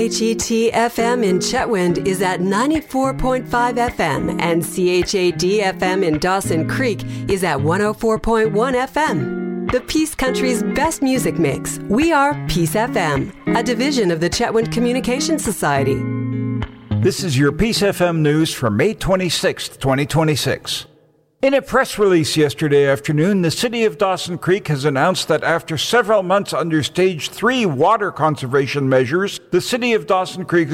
HET-FM in Chetwynd is at 94.5 FM and CHAD-FM in Dawson Creek is at 104.1 FM. The Peace Country's best music mix. We are Peace FM, a division of the Chetwynd Communication Society. This is your Peace FM news for May 26, 2026. In a press release yesterday afternoon, the City of Dawson Creek has announced that after several months under Stage 3 water conservation measures, the City of Dawson Creek